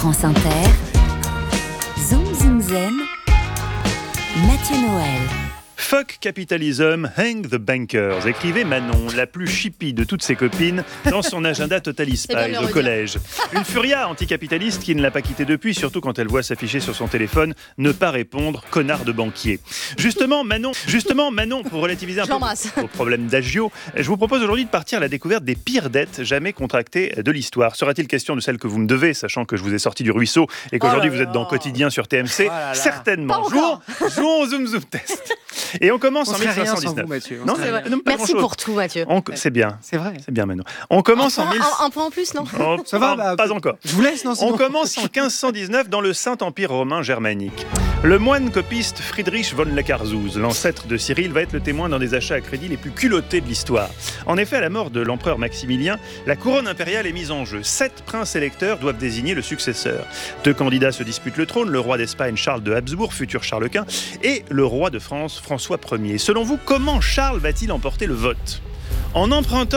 France Inter, Zoom Zoom Zen, Mathieu Noël. Fuck capitalism, hang the bankers, écrivait Manon, la plus chippie de toutes ses copines, dans son agenda Totally Spies au collège. Une furia anticapitaliste qui ne l'a pas quittée depuis, surtout quand elle voit s'afficher sur son téléphone « Ne pas répondre, connard de banquier ». Justement, Manon, pour relativiser un peu vos problèmes d'agio, je vous propose aujourd'hui de partir à la découverte des pires dettes jamais contractées de l'histoire. Sera-t-il question de celle que vous me devez, sachant que je vous ai sorti du ruisseau et qu'aujourd'hui vous êtes dans Quotidien sur TMC? Certainement. Jouons au Zoom Zoom Test. Et on commence en 1519. Non, merci pour tout, Mathieu. C'est bien. C'est vrai. C'est bien, Manon. On commence un point en plus, non? Ça va, pas encore. Je vous laisse, non? On commence en 1519 dans le Saint-Empire romain germanique. Le moine copiste Friedrich von Lackarzuz, l'ancêtre de Cyril, va être le témoin d'un des achats à crédit les plus culottés de l'histoire. En effet, à la mort de l'empereur Maximilien, la couronne impériale est mise en jeu. 7 princes électeurs doivent désigner le successeur. 2 candidats se disputent le trône, le roi d'Espagne Charles de Habsbourg, futur Charles Quint, et le roi de France François Ier. Selon vous, comment Charles va-t-il emporter le vote? En empruntant